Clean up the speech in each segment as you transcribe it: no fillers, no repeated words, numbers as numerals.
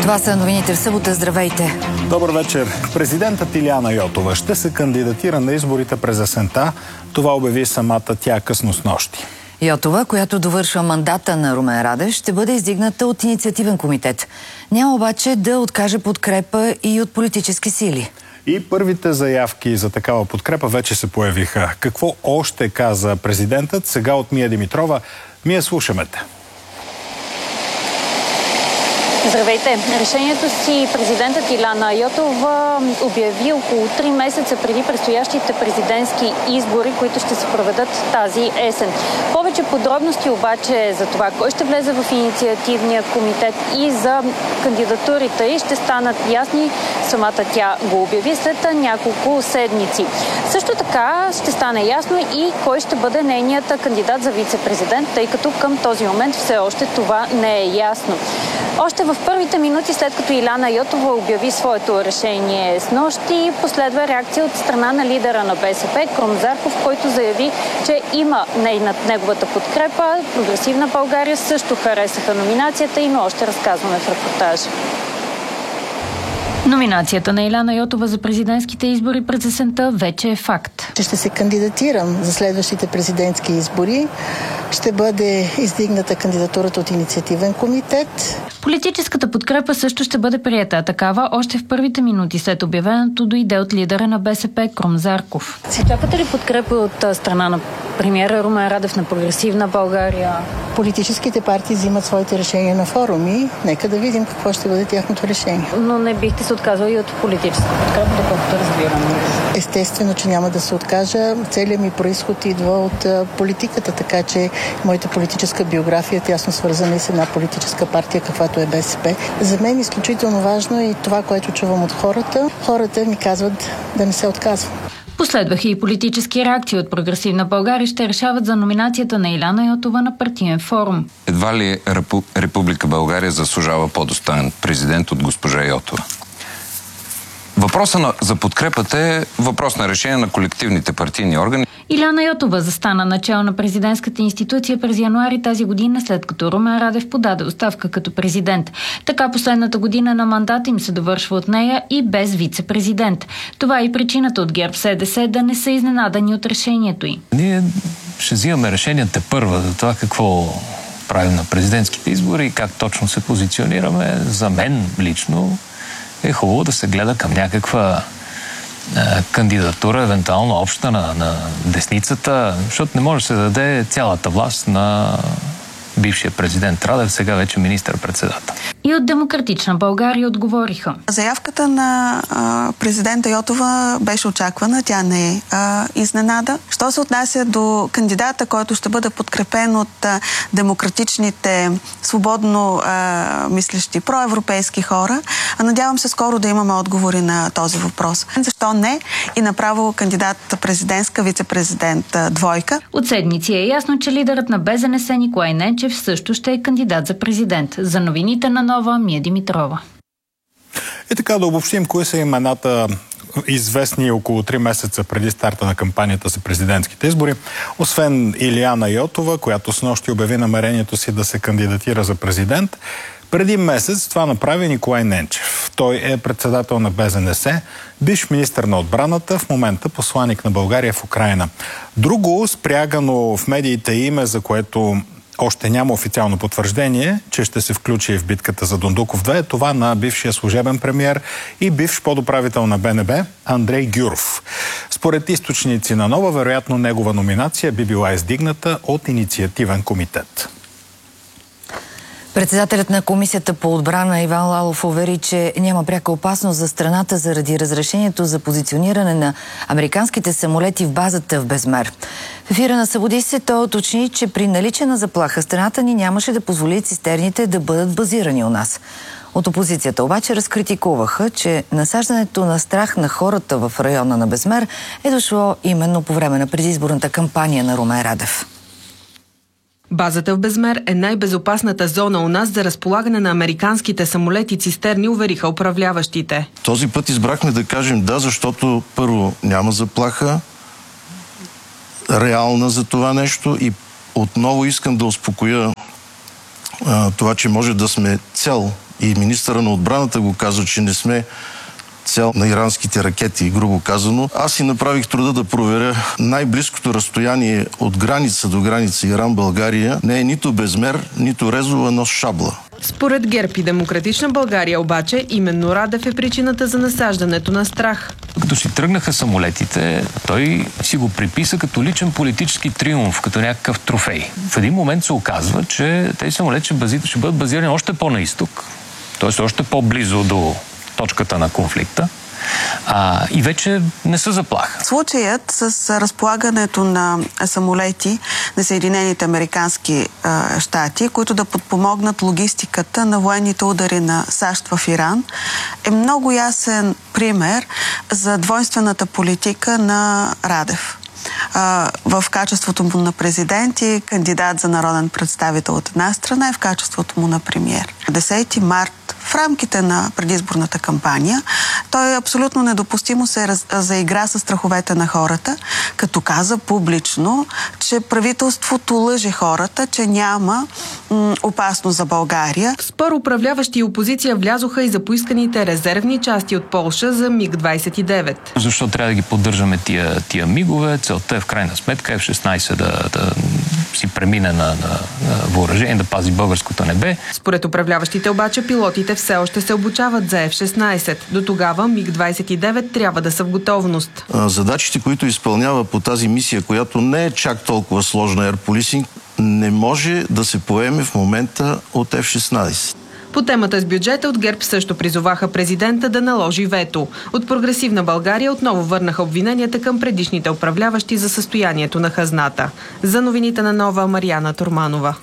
Това са новините в събота. Здравейте! Добър вечер. Президентът Илияна Йотова ще се кандидатира на изборите през есента. Това обяви самата тя късно снощи. Йотова, която довършва мандата на Румен Радев, ще бъде издигната от инициативен комитет. Няма обаче да откаже подкрепа и от политически сили. И първите заявки за такава подкрепа вече се появиха. Какво още каза президентът? Сега от Мия Димитрова. Мия, слушаме те. Здравейте! Решението си президентът Илияна Йотова обяви около 3 месеца преди предстоящите президентски избори, които ще се проведат тази есен. Повече подробности обаче за това кой ще влезе в инициативния комитет и за кандидатурите ще станат ясни. Самата тя го обяви след няколко седмици. Също така ще стане ясно и кой ще бъде нейният кандидат за вице-президент, тъй като към този момент все още това не е ясно. Още в първите минути след като Илияна Йотова обяви своето решение снощи, последва реакция от страна на лидера на БСП Крум Зарков, който заяви, че има неговата подкрепа. Прогресивна България също харесаха номинацията и, но още разказваме в репортажа. Номинацията на Илияна Йотова за президентските избори през есента вече е факт. Ще се кандидатирам за следващите президентски избори. Ще бъде издигната кандидатурата от инициативен комитет. Политическата подкрепа също ще бъде приета. Такава още в първите минути след обявеното дойде от лидера на БСП Крум Зарков. Очаквате ли подкрепа от страна на премиера Румен Радев, на Прогресивна България? Политическите партии взимат своите решения на форуми. Нека да видим какво ще бъде тяхното решение. Но не бихте се отказали и от политическа подкрепа, доколкото разбирам. Естествено, че няма да се откажа. Целият ми произход идва от политиката, така че моята политическа биография е тясно свързана и с една политическа партия, каквато е БСП. За мен е изключително важно и това, което чувам от хората. Хората ми казват да не се отказвам. Последваха и политически реакции от Прогресивна България. Ще решават за номинацията на Илияна Йотова на партиен форум. Едва ли Република България заслужава по-достоен президент от госпожа Йотова? Въпросът за подкрепата е въпрос на решение на колективните партийни органи. Илияна Йотова застана начало на президентската институция през януари тази година, след като Румен Радев подаде оставка като президент. Така последната година на мандата им се довършва от нея и без вице-президент. Това е и причината от ГЕРБ-СДС да не са изненадани от решението й. Ние ще взимаме решенията първа за това какво правим на президентските избори и как точно се позиционираме. За мен лично е хубаво да се гледа към някаква кандидатура, евентуално обща на десницата, защото не може да се даде цялата власт на бившия президент Радев, сега вече министър-председател. И от Демократична България отговориха. Заявката на президента Йотова беше очаквана, тя не е изненада. Що се отнася до кандидата, който ще бъде подкрепен от демократичните, свободно мислещи, проевропейски хора, надявам се скоро да имаме отговори на този въпрос. Защо не и направо кандидат президентска, вице-президент двойка? От седмици е ясно, че лидерът на БЗНС Николай Ненчев също ще е кандидат за президент. За новините на Нова, Мия Димитрова. И така да обобщим кои са имената, известни около 3 месеца преди старта на кампанията за президентските избори. Освен Илияна Йотова, която снощи обяви намерението си да се кандидатира за президент, преди месец това направи Николай Ненчев. Той е председател на БЗНС, бивш министър на отбраната, в момента посланик на България в Украйна. Друго спрягано в медиите име, за което още няма официално потвърждение, че ще се включи в битката за Дондуков 2, е това на бившия служебен премиер и бивш подуправител на БНБ Андрей Гюров. Според източници на Нова, вероятно негова номинация би била издигната от инициативен комитет. Председателят на Комисията по отбрана Иван Лалов увери, че няма пряка опасност за страната заради разрешението за позициониране на американските самолети в базата в Безмер. В ефира на Събуди се той уточни, че при наличие на заплаха страната ни нямаше да позволи цистерните да бъдат базирани у нас. От опозицията обаче разкритикуваха, че насаждането на страх на хората в района на Безмер е дошло именно по време на предизборната кампания на Румен Радев. Базата в Безмер е най-безопасната зона у нас за разполагане на американските самолети цистерни, увериха управляващите. Този път избрахме да кажем да, защото първо няма заплаха реална за това нещо и отново искам да успокоя това, че може да сме цел И министъра на отбраната го каза, че не сме цел на иранските ракети, грубо казано. Аз си направих труда да проверя най-близкото разстояние от граница до граница Иран-България не е нито Безмер, нито Резова, но Шабла. Според ГЕРБ и Демократична България обаче, именно Радев е причината за насаждането на страх. Като си тръгнаха самолетите, той си го приписа като личен политически триумф, като някакъв трофей. В един момент се оказва, че тези самолети ще бъдат базирани още по-на изток, т.е. още по-близо до точката на конфликта. И вече не са заплаха. Случаят с разполагането на самолети на Съединените американски щати, които да подпомогнат логистиката на военните удари на САЩ в Иран, е много ясен пример за двойствената политика на Радев. В качеството му на президент и кандидат за народен представител от една страна и в качеството му на премиер. 10 март в рамките на предизборната кампания той абсолютно недопустимо се заигра с страховете на хората, като каза публично, че правителството лъже хората, че няма опасност за България. В спор управляващи и опозиция влязоха и за поисканите резервни части от Полша за МиГ-29. Защо трябва да ги поддържаме тия мигове? Целта е в крайна сметка F-16 да си премине на въоръжение, да пази българското небе. Според управляващите обаче пилотите все още се обучават за F-16. До тогава МиГ-29 трябва да са в готовност. Задачите, които изпълнява по тази мисия, която не е чак толкова сложна, Air Policing, не може да се поеме в момента от F-16. По темата с бюджета от ГЕРБ също призоваха президента да наложи вето. От Прогресивна България отново върнаха обвиненията към предишните управляващи за състоянието на хазната. За новините на Нова, Мариана Торманова.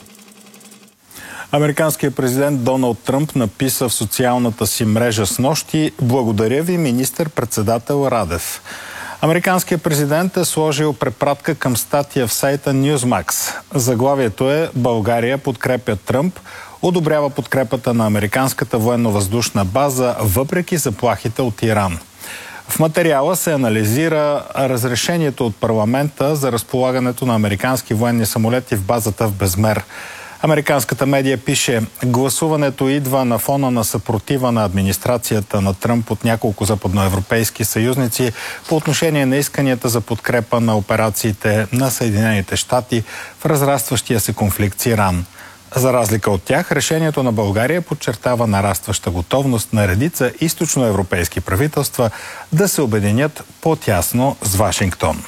Американският президент Доналд Тръмп написа в социалната си мрежа снощи: "Благодаря ви, министър-председател Радев." Американският президент е сложил препратка към статия в сайта Newsmax. Заглавието е: "България подкрепя Тръмп, одобрява подкрепата на американската военно-въздушна база, въпреки заплахите от Иран." В материала се анализира разрешението от парламента за разполагането на американски военни самолети в базата в Безмер. Американската медия пише: "Гласуването идва на фона на съпротива на администрацията на Тръмп от няколко западноевропейски съюзници по отношение на исканията за подкрепа на операциите на Съединените щати в разрастващия се конфликт с Иран. За разлика от тях, решението на България подчертава нарастваща готовност на редица източноевропейски правителства да се обединят по-тясно с Вашингтон."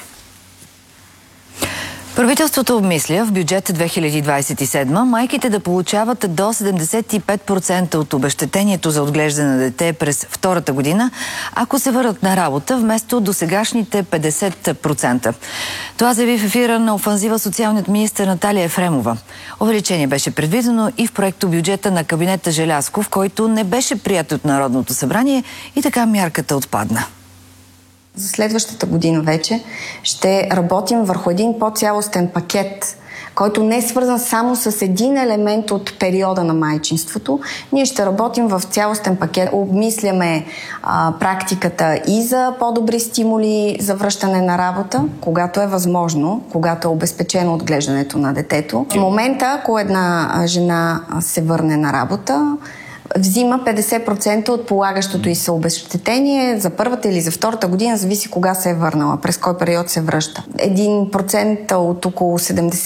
Правителството обмисля в бюджет 2027 майките да получават до 75% от обезщетението за отглеждане на дете през втората година, ако се върнат на работа, вместо досегашните 50%. Това заяви в ефира на Офанзива социалният министър Наталия Ефремова. Увеличение беше предвидено и в проекто бюджета на кабинета Желязков, който не беше прият от Народното събрание, и така мярката отпадна. За следващата година вече ще работим върху един по-цялостен пакет, който не е свързан само с един елемент от периода на майчинството. Ние ще работим в цялостен пакет. Обмисляме практиката и за по-добри стимули за връщане на работа, когато е възможно, когато е обезпечено отглеждането на детето. В момента, ако една жена се върне на работа, взима 50% от полагащото и се обезщетение за първата или за втората година, зависи кога се е върнала, през кой период се връща. 1% от около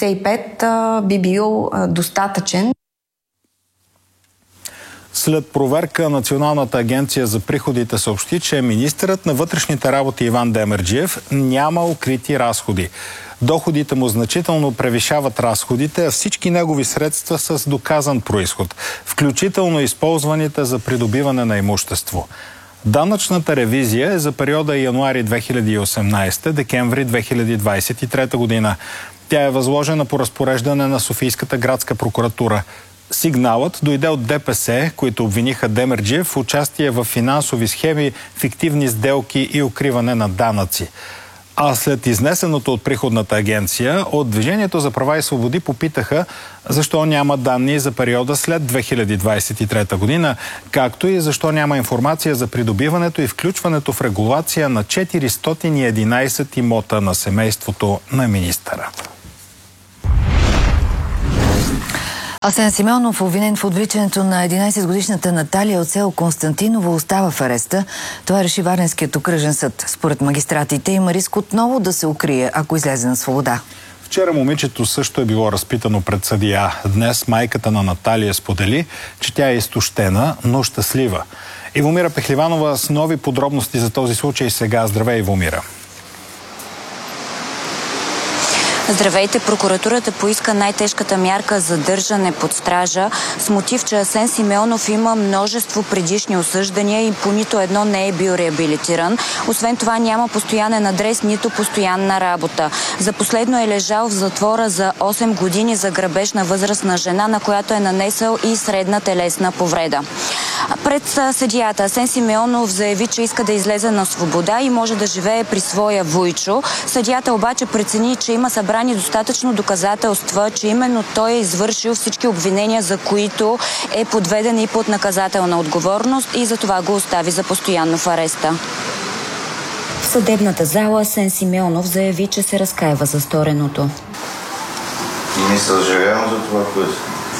75 би бил достатъчен. След проверка, Националната агенция за приходите съобщи, че министърът на вътрешните работи Иван Демерджиев няма укрити разходи. Доходите му значително превишават разходите, а всички негови средства са с доказан произход, включително използваните за придобиване на имущество. Данъчната ревизия е за периода януари 2018 – декември 2023 година. Тя е възложена по разпореждане на Софийската градска прокуратура. Сигналът дойде от ДПС, които обвиниха Демерджиев в участие в финансови схеми, фиктивни сделки и укриване на данъци. А след изнесеното от приходната агенция, от Движението за права и свободи попитаха защо няма данни за периода след 2023 година, както и защо няма информация за придобиването и включването в регулация на 411 имота на семейството на министъра. Асен Симеонов, обвинен в отвличането на 11-годишната Наталия от село Константиново, остава в ареста. Това реши Варненският окръжен съд. Според магистратите има риск отново да се укрие, ако излезе на свобода. Вчера момичето също е било разпитано пред съдия. Днес майката на Наталия сподели, че тя е изтощена, но щастлива. Ивомира Пехливанова с нови подробности за този случай сега. Здравей, Ивомира! Здравейте! Прокуратурата поиска най-тежката мярка задържане под стража с мотив, че Асен Симеонов има множество предишни осъждания и по нито едно не е бил реабилитиран. Освен това няма постоянен адрес, нито постоянна работа. За последно е лежал в затвора за 8 години за грабеж на възрастна жена, на която е нанесъл и средна телесна повреда. Пред съдията Асен Симеонов заяви, че иска да излезе на свобода и може да живее при своя вуйчо. Съдията обаче прецени, че има събрани достатъчно доказателства, че именно той е извършил всички обвинения, за които е подведен и под наказателна отговорност, и затова го остави за постоянно в ареста. В съдебната зала Асен Симеонов заяви, че се разкаива за стореното. И не съжалявам за това, което...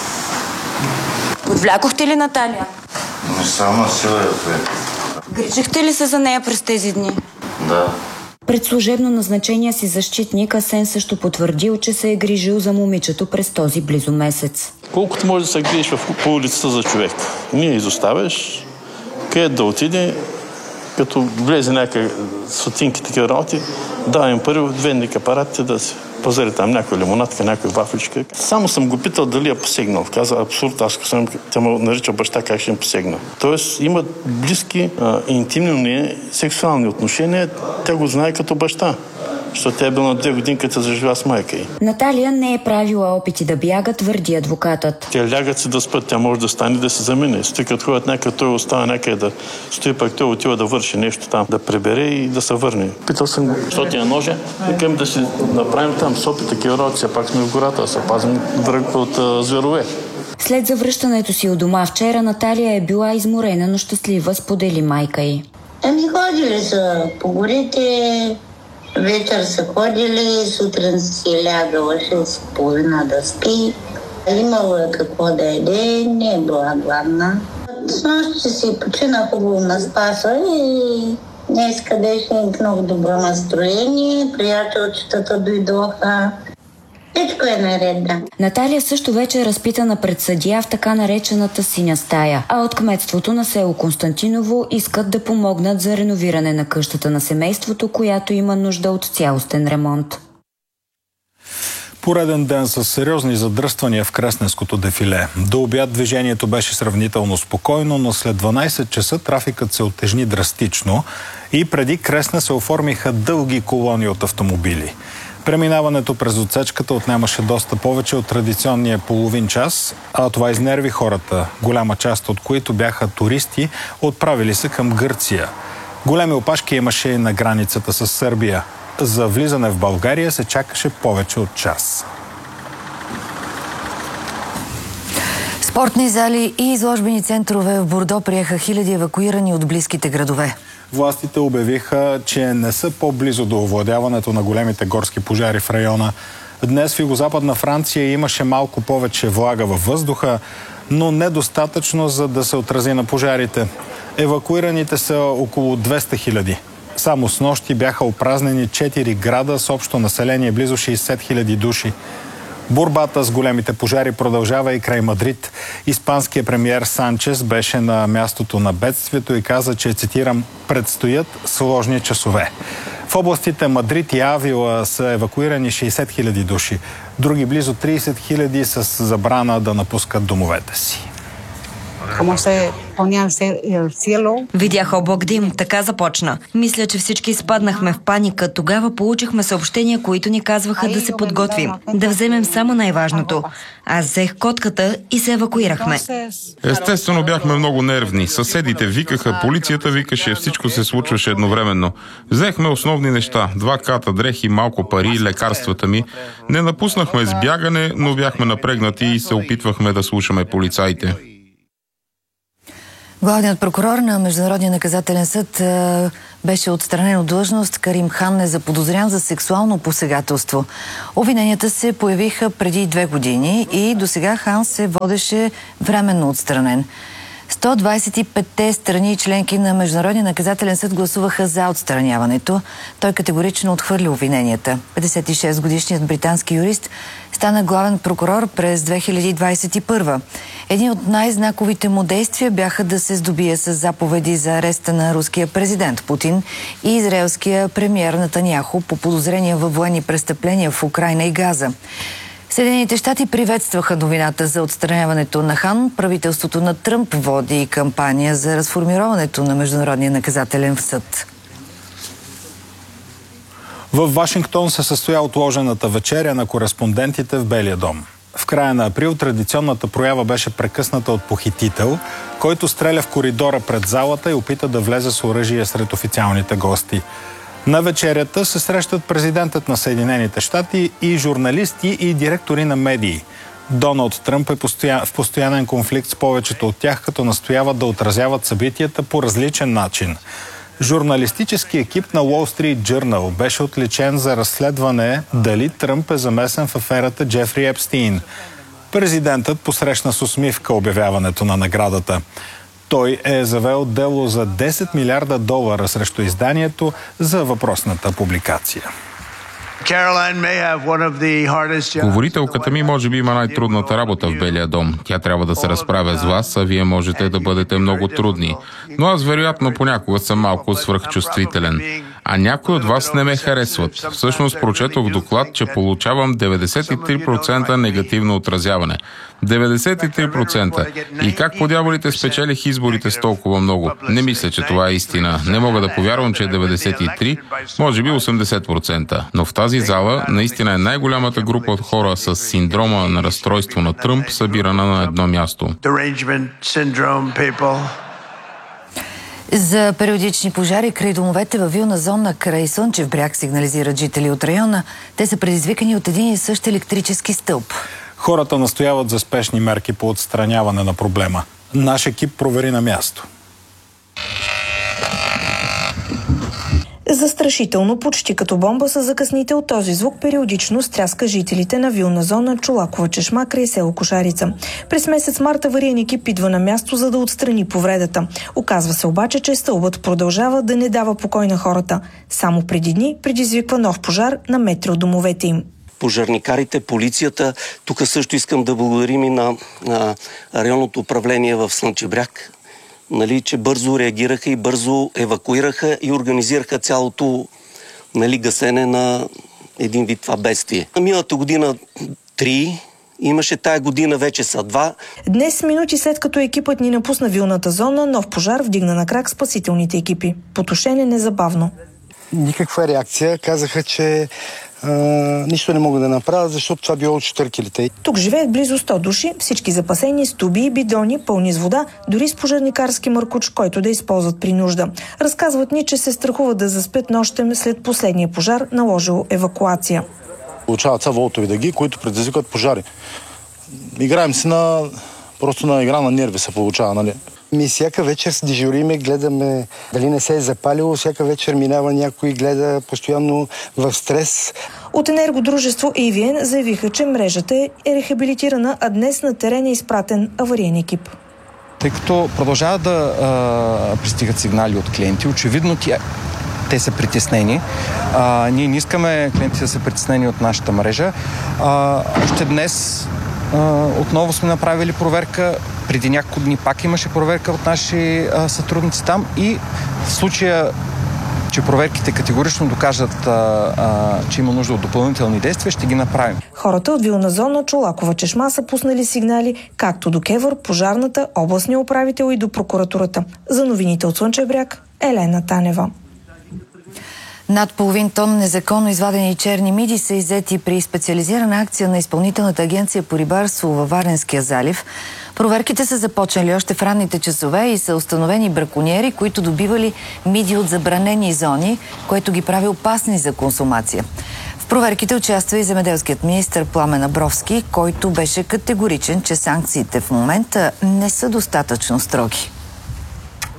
Отвлякохте ли Наталия? Не само сила я отвлек. Грижихте ли се за нея през тези дни? Да. Пред служебно назначения си защитник Асен също потвърдил, че се е грижил за момичето през този близо месец. Колкото може да се грижиш по улицата за човек. Ние изоставяш, където да отиде, като влезе някакъв сотинки, такива работи, давам първо венник апаратите да се пазари там някоя лимонадка, някоя вафличка. Само съм го питал дали я посегнал. Каза абсурд, аз съм те ме нарича баща, как ще им посегна. Тоест имат близки, интимни, сексуални отношения, тя го знае като баща. Защото тя е била на 2 години, като се заживя с майка й. Наталия не е правила опити да бяга, твърди адвокатът. Те лягат си да спят, тя може да стане да се замине. Стои като ходят някъде, той остава някъде да стои, пък той отива да върши нещо там, да прибере и да се върне. Питал съм го, що ти е ножа, викам да си направим там сопи, такива роци, а пак сме в гората, да се пазим връг от зверове. След завръщането си от дома вчера, Наталия е била изморена, но щастлива, сподели майка й. Ами ходили са по горите, вечер са ходили, сутрин си лягала 6:30 да спи. Имала е какво да еде, не е била гладна. Снощи си почина хубаво на Спаса и днеска беше много добро настроение, приятелчетата дойдоха. Всичко е наред, да. Наталия също вече е разпитана пред съдия в така наречената синя стая, а от кметството на село Константиново искат да помогнат за реновиране на къщата на семейството, която има нужда от цялостен ремонт. Пореден ден с сериозни задръствания в Кресненското дефиле. До обяд движението беше сравнително спокойно, но след 12 часа трафикът се оттежни драстично и преди Кресна се оформиха дълги колони от автомобили. Преминаването през отсечката отнемаше доста повече от традиционния половин час, а това изнерви хората, голяма част от които бяха туристи, отправили се към Гърция. Големи опашки имаше и на границата с Сърбия. За влизане в България се чакаше повече от час. Спортни зали и изложбени центрове в Бордо приеха хиляди евакуирани от близките градове. Властите обявиха, че не са по-близо до овладяването на големите горски пожари в района. Днес в югозападна Франция имаше малко повече влага във въздуха, но недостатъчно, за да се отрази на пожарите. Евакуираните са около 200 хиляди. Само снощи бяха опразнени 4 града с общо население близо 60 хиляди души. Борбата с големите пожари продължава и край Мадрид. Испанският премиер Санчес беше на мястото на бедствието и каза, че, цитирам, предстоят сложни часове. В областите Мадрид и Авила са евакуирани 60 хиляди души. Други близо 30 хиляди с забрана да напускат домовете си. Видях облак дим, така започна. Мисля, че всички изпаднахме в паника. Тогава получихме съобщения, които ни казваха да се подготвим, да вземем само най-важното. Аз взех котката и се евакуирахме. Естествено бяхме много нервни. Съседите викаха, полицията викаше, всичко се случваше едновременно. Взехме основни неща, 2 ката дрехи, малко пари, лекарствата ми. Не напуснахме с бягане, но бяхме напрегнати и се опитвахме да слушаме полицаите. Главният прокурор на Международния наказателен съд беше отстранен от длъжност. Карим Хан е заподозрян за сексуално посегателство. Обвиненията се появиха преди 2 години и досега Хан се водеше временно отстранен. 125-те страни и членки на Международния наказателен съд гласуваха за отстраняването. Той категорично отхвърли обвиненията. 56-годишният британски юрист стана главен прокурор през 2021. Един от най-знаковите му действия бяха да се здобие с заповеди за ареста на руския президент Путин и израелския премиер Нетаняху по подозрения във военни престъпления в Украйна и Газа. Съединените щати приветстваха новината за отстраняването на Хан. Правителството на Тръмп води кампания за разформироването на Международния наказателен съд. В Вашингтон се състоя отложената вечеря на кореспондентите в Белия дом. В края на април традиционната проява беше прекъсната от похитител, който стреля в коридора пред залата и опита да влезе с оръжие сред официалните гости. На вечерята се срещат президентът на Съединените щати и журналисти и директори на медии. Доналд Тръмп е в постоянен конфликт с повечето от тях, като настояват да отразяват събитията по различен начин. Журналистически екип на Wall Street Journal беше отличен за разследване дали Тръмп е замесен в аферата Джефри Епстин. Президентът посрещна с усмивка обявяването на наградата. Той е завел дело за $10 милиарда срещу изданието за въпросната публикация. Говорителката ми може би има най-трудната работа в Белия дом. Тя трябва да се разправя с вас, а вие можете да бъдете много трудни. Но аз вероятно понякога съм малко свръхчувствителен. А някои от вас не ме харесват. Всъщност прочетох доклад, че получавам 93% негативно отразяване. 93%. И как по дяволите спечелих изборите с толкова много? Не мисля, че това е истина. Не мога да повярвам, че е 93%, може би 80%. Но в тази зала наистина е най-голямата група от хора с синдрома на разстройство на Тръмп, събирана на едно място. За периодични пожари край домовете във вилна зона край Слънчев бряг сигнализират жители от района. Те са предизвикани от един и същ електрически стълб. Хората настояват за спешни мерки по отстраняване на проблема. Наш екип провери на място. Застрашително, почти като бомба са закъсните от този звук периодично стряска жителите на вилна зона Чолакова чешма край село Кошарица. През месец март авариен екип идва на място, за да отстрани повредата. Оказва се обаче, че стълбът продължава да не дава покой на хората. Само преди дни предизвиква нов пожар на метри от домовете им. Пожарникарите, полицията, тук също искам да благодарим и на районното управление в Слънчев бряг, че бързо реагираха и бързо евакуираха и организираха цялото гасене на един вид това бедствие. Миналата година 3, имаше тая година вече са 2. Днес, минути след като екипът ни напусна вилната зона, нов пожар вдигна на крак спасителните екипи. Потушене незабавно. Никаква реакция. Казаха, че нищо не могат да направят, защото това било от четъркелите. Тук живеят близо 100 души, всички запасени с туби и бидони, пълни с вода, дори с пожарникарски мъркуч, който да използват при нужда. Разказват ни, че се страхуват да заспят нощем след последния пожар, наложил евакуация. Получават са волтови дъги, които предизвикват пожари. Играем си просто на игра на нерви се получава, нали? Всяка вечер с дежуриме, гледаме дали не се е запалило, всяка вечер минава някой, гледа постоянно в стрес. От енергодружество EVN заявиха, че мрежата е рехабилитирана, а днес на терен е изпратен авариен екип. Тъй като продължават да пристигат сигнали от клиенти, очевидно те са притеснени. Ние не искаме клиенти да са притеснени от нашата мрежа. Още днес отново сме направили проверка. Преди няколко дни пак имаше проверка от наши сътрудници там и в случая, че проверките категорично докажат, че има нужда от допълнителни действия, ще ги направим. Хората от вилна зона Чолакова чешма са пуснали сигнали както до КЕВР, пожарната, областния управител и до прокуратурата. За новините от Слънчев бряг, Елена Танева. Над половин тон незаконно извадени черни миди са иззети при специализирана акция на Изпълнителната агенция по рибарство във Варненския залив. Проверките са започнали още в ранните часове и са установени бракониери, които добивали миди от забранени зони, което ги прави опасни за консумация. В проверките участва и земеделският министър Пламен Абровски, който беше категоричен, че санкциите в момента не са достатъчно строги.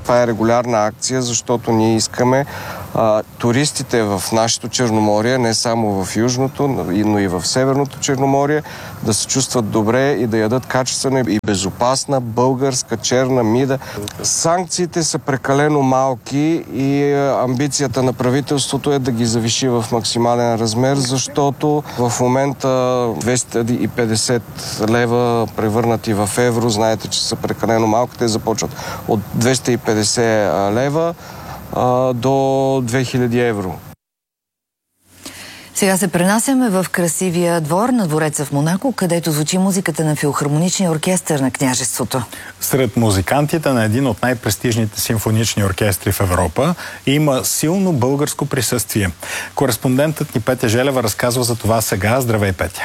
Това е регулярна акция, защото ние искаме туристите в нашето Черноморие, не само в Южното, но и в Северното Черноморие, да се чувстват добре и да ядат качествена и безопасна българска черна мида. Санкциите са прекалено малки и амбицията на правителството е да ги завиши в максимален размер, защото в момента 250 лева превърнати в евро, знаете, че са прекалено малко. Те започват от 250 лева до 2000 евро. Сега се пренасяме в красивия двор на двореца в Монако, където звучи музиката на филхармоничния оркестър на княжеството. Сред музикантите на един от най-престижните симфонични оркестри в Европа има силно българско присъствие. Кореспондентът ни Петя Желева разказва за това сега. Здравей, Петя!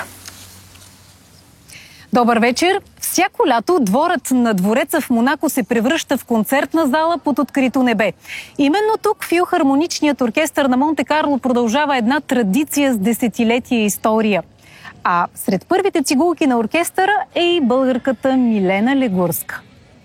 Добър вечер! Всяко лято дворът на двореца в Монако се превръща в концертна зала под открито небе. Именно тук филхармоничният оркестър на Монте Карло продължава една традиция с десетилетия история. А сред първите цигулки на оркестъра е и българката Милена Легурска.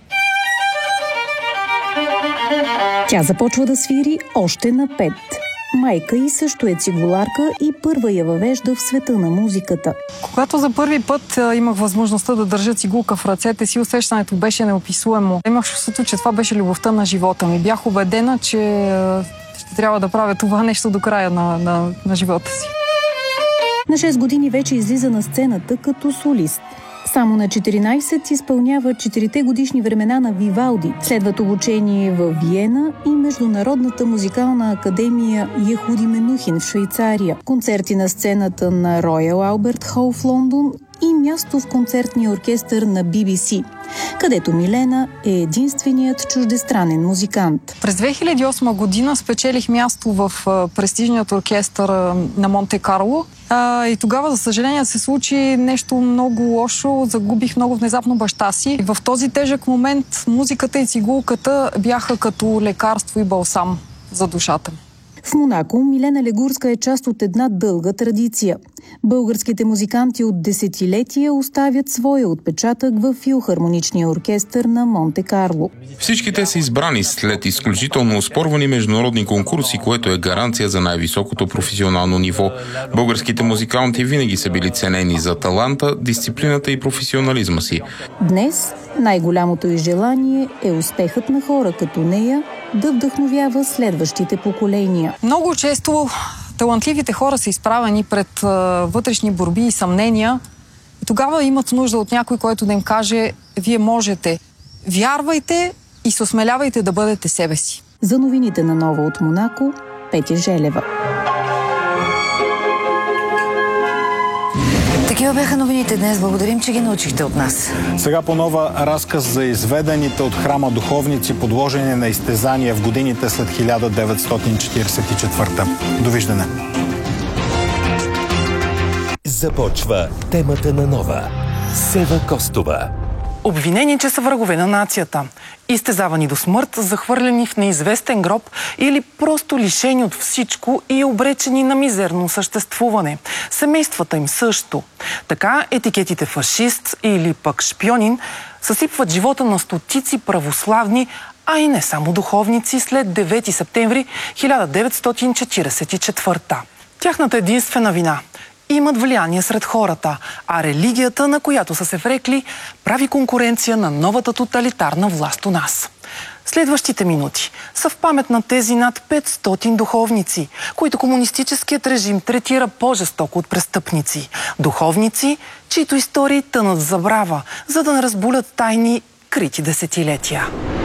Тя започва да свири още на 5. Майка й също е цигуларка и първа я въвежда в света на музиката. Когато за първи път имах възможността да държа цигулка в ръцете си, усещането беше неописуемо. Имах чувството, че това беше любовта на живота ми. Бях убедена, че ще трябва да правя това нещо до края на живота си. На 6 години вече излиза на сцената като солист. Само на 14 изпълнява 4-те годишни времена на Вивалди. Следват обучение в Виена и Международната музикална академия Ехуди Менухин в Швейцария. Концерти на сцената на Роял Алберт Хол в Лондон и място в концертния оркестър на BBC, където Милена е единственият чуждестранен музикант. През 2008 година спечелих място в престижният оркестър на Монте Карло. И тогава, за съжаление, се случи нещо много лошо. Загубих много внезапно баща си. И в този тежък момент музиката и цигулката бяха като лекарство и балсам за душата. В Монако Милена Легурска е част от една дълга традиция. Българските музиканти от десетилетия оставят своя отпечатък в филхармоничния оркестър на Монте Карло. Всички те са избрани след изключително оспорвани международни конкурси, което е гаранция за най-високото професионално ниво. Българските музиканти винаги са били ценени за таланта, дисциплината и професионализма си. Днес най-голямото й желание е успехът на хора като нея да вдъхновява следващите поколения. Много често талантливите хора са изправени пред вътрешни борби и съмнения. И тогава имат нужда от някой, който да им каже: вие можете, вярвайте и се осмелявайте да бъдете себе си. За новините на Нова от Монако, Петя Желева. Такива бяха новините днес. Благодарим, че ги научихте от нас. Сега по нова разказ за изведените от храма духовници, подложени на изтезания в годините след 1944. Довиждане. Започва темата на Нова. Сева Костова. Обвинени, че са врагове на нацията, изтезавани до смърт, захвърлени в неизвестен гроб или просто лишени от всичко и обречени на мизерно съществуване. Семействата им също. Така етикетите фашист или пък шпионин съсипват живота на стотици православни, а и не само духовници след 9 септември 1944. Тяхната единствена вина – имат влияние сред хората, а религията, на която са се врекли, прави конкуренция на новата тоталитарна власт у нас. Следващите минути са в памет на тези над 500 духовници, които комунистическият режим третира по-жестоко от престъпници. Духовници, чието истории тънат в забрава, за да не разбулят тайни, крити десетилетия.